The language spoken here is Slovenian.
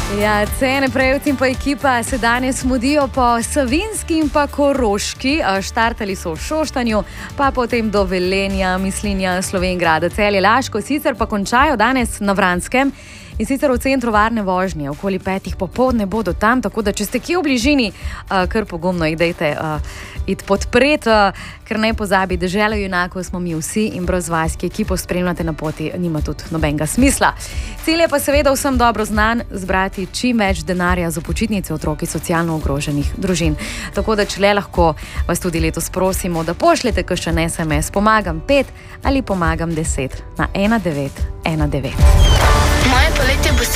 Ja, Cene Prejevci in pa ekipa se danes mudijo po Savinjski in pa Koroški. Štartali so v Šoštanju, pa potem do Velenja, Mislinja, Slovenjgrada, Celje, Laško, sicer pa končajo danes na Vranskem. In sicer v centru varne vožnje, okoli 5 popoldne bodo tam, tako da če ste kje v bližini, kar pogumno jih dejte iti podpret, ker ne pozabi, dežela junakov smo mi vsi in brez vas, ki ekipo spremljate na poti, nima tudi nobenega smisla. Cilj je pa seveda vsem dobro znan, zbrati čim več denarja za počitnice otroki socialno ogroženih družin. Tako da, če le lahko, vas tudi letos prosimo, da pošljete kakšen SMS, pomagam 5 ali pomagam 10 na 1919. Moje poletje bo